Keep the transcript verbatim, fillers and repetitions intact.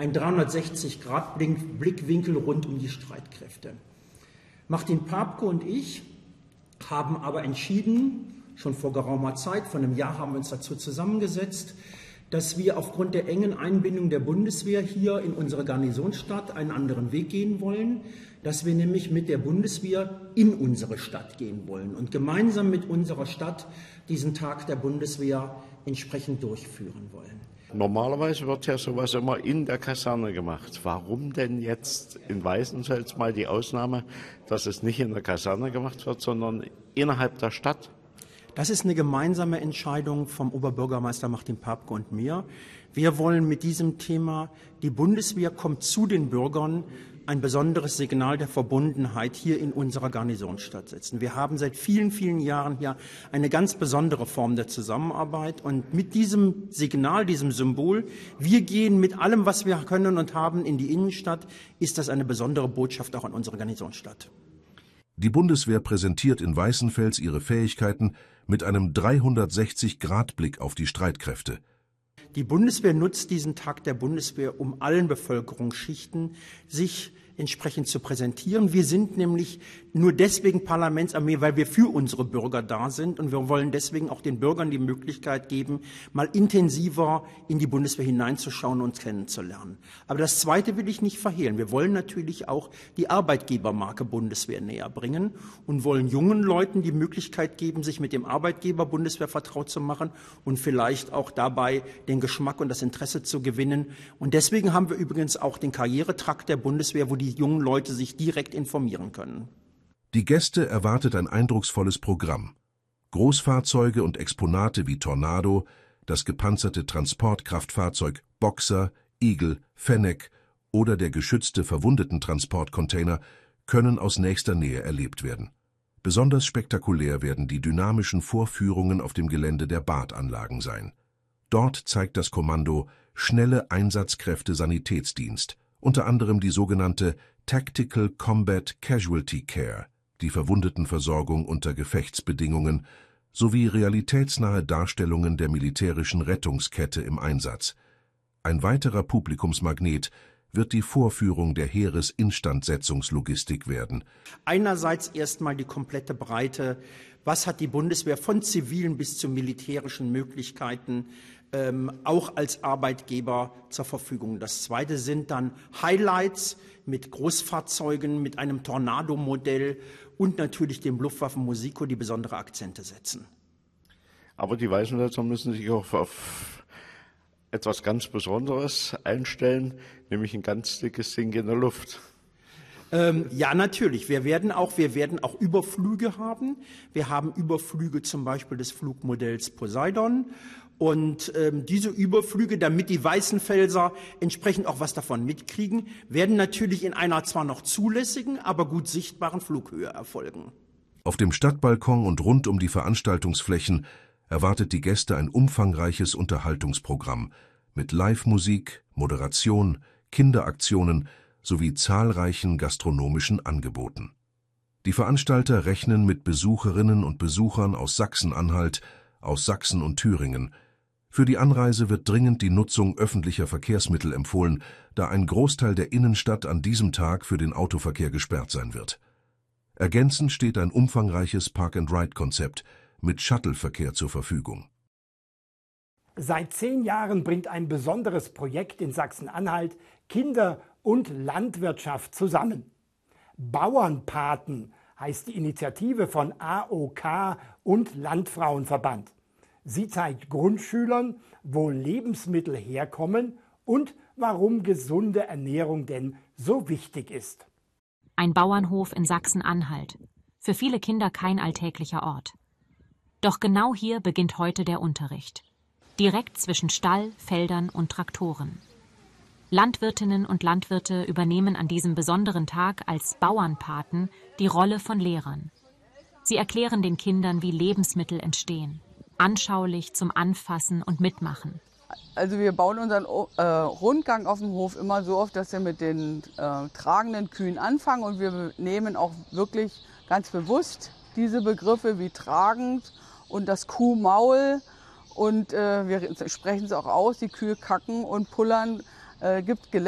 ein dreihundertsechzig Grad Blickwinkel rund um die Streitkräfte. Martin Papke und ich haben aber entschieden, schon vor geraumer Zeit, vor einem Jahr haben wir uns dazu zusammengesetzt, dass wir aufgrund der engen Einbindung der Bundeswehr hier in unsere Garnisonsstadt einen anderen Weg gehen wollen, dass wir nämlich mit der Bundeswehr in unsere Stadt gehen wollen und gemeinsam mit unserer Stadt diesen Tag der Bundeswehr entsprechend durchführen wollen. Normalerweise wird ja sowas immer in der Kaserne gemacht. Warum denn jetzt in Weißenfels mal die Ausnahme, dass es nicht in der Kaserne gemacht wird, sondern innerhalb der Stadt? Das ist eine gemeinsame Entscheidung vom Oberbürgermeister Martin Papke und mir. Wir wollen mit diesem Thema, die Bundeswehr kommt zu den Bürgern, ein besonderes Signal der Verbundenheit hier in unserer Garnisonsstadt setzen. Wir haben seit vielen, vielen Jahren hier eine ganz besondere Form der Zusammenarbeit und mit diesem Signal, diesem Symbol, wir gehen mit allem, was wir können und haben, in die Innenstadt, ist das eine besondere Botschaft auch an unsere Garnisonsstadt. Die Bundeswehr präsentiert in Weißenfels ihre Fähigkeiten mit einem dreihundertsechzig Grad Blick auf die Streitkräfte. Die Bundeswehr nutzt diesen Tag der Bundeswehr, um allen Bevölkerungsschichten sich entsprechend zu präsentieren. Wir sind nämlich nur deswegen Parlamentsarmee, weil wir für unsere Bürger da sind und wir wollen deswegen auch den Bürgern die Möglichkeit geben, mal intensiver in die Bundeswehr hineinzuschauen und uns kennenzulernen. Aber das Zweite will ich nicht verhehlen. Wir wollen natürlich auch die Arbeitgebermarke Bundeswehr näher bringen und wollen jungen Leuten die Möglichkeit geben, sich mit dem Arbeitgeber Bundeswehr vertraut zu machen und vielleicht auch dabei den Geschmack und das Interesse zu gewinnen. Und deswegen haben wir übrigens auch den Karrieretrakt der Bundeswehr, wo die jungen Leute sich direkt informieren können. Die Gäste erwartet ein eindrucksvolles Programm. Großfahrzeuge und Exponate wie Tornado, das gepanzerte Transportkraftfahrzeug Boxer, Eagle, Fennec oder der geschützte Verwundetentransportcontainer können aus nächster Nähe erlebt werden. Besonders spektakulär werden die dynamischen Vorführungen auf dem Gelände der Badanlagen sein. Dort zeigt das Kommando Schnelle Einsatzkräfte Sanitätsdienst, unter anderem die sogenannte Tactical Combat Casualty Care, die Verwundetenversorgung unter Gefechtsbedingungen, sowie realitätsnahe Darstellungen der militärischen Rettungskette im Einsatz. Ein weiterer Publikumsmagnet wird die Vorführung der Heeresinstandsetzungslogistik werden. Einerseits erstmal die komplette Breite, was hat die Bundeswehr von zivilen bis zu militärischen Möglichkeiten ähm, auch als Arbeitgeber zur Verfügung. Das Zweite sind dann Highlights mit Großfahrzeugen, mit einem Tornado-Modell und natürlich dem Luftwaffen-Musico, die besondere Akzente setzen. Aber die Weißenfelser müssen sich auch auf etwas ganz Besonderes einstellen, nämlich ein ganz dickes Ding in der Luft. Ähm, ja, natürlich. Wir werden auch, wir werden auch Überflüge haben. Wir haben Überflüge zum Beispiel des Flugmodells Poseidon. Und ähm, diese Überflüge, damit die Weißenfelser entsprechend auch was davon mitkriegen, werden natürlich in einer zwar noch zulässigen, aber gut sichtbaren Flughöhe erfolgen. Auf dem Stadtbalkon und rund um die Veranstaltungsflächen erwartet die Gäste ein umfangreiches Unterhaltungsprogramm mit Live-Musik, Moderation, Kinderaktionen sowie zahlreichen gastronomischen Angeboten. Die Veranstalter rechnen mit Besucherinnen und Besuchern aus Sachsen-Anhalt, aus Sachsen und Thüringen. Für die Anreise wird dringend die Nutzung öffentlicher Verkehrsmittel empfohlen, da ein Großteil der Innenstadt an diesem Tag für den Autoverkehr gesperrt sein wird. Ergänzend steht ein umfangreiches Park-and-Ride-Konzept mit Shuttle-Verkehr zur Verfügung. Seit zehn Jahren bringt ein besonderes Projekt in Sachsen-Anhalt Kinder- und Landwirtschaft zusammen. Bauernpaten heißt die Initiative von A O K und Landfrauenverband. Sie zeigt Grundschülern, wo Lebensmittel herkommen und warum gesunde Ernährung denn so wichtig ist. Ein Bauernhof in Sachsen-Anhalt. Für viele Kinder kein alltäglicher Ort. Doch genau hier beginnt heute der Unterricht. Direkt zwischen Stall, Feldern und Traktoren. Landwirtinnen und Landwirte übernehmen an diesem besonderen Tag als Bauernpaten die Rolle von Lehrern. Sie erklären den Kindern, wie Lebensmittel entstehen. Anschaulich zum Anfassen und Mitmachen. Also wir bauen unseren äh, Rundgang auf dem Hof immer so auf, dass wir mit den äh, tragenden Kühen anfangen. Und wir nehmen auch wirklich ganz bewusst diese Begriffe wie tragend und das Kuhmaul. Und äh, wir sprechen es auch aus, die Kühe kacken und pullern, äh, gibt Gelände.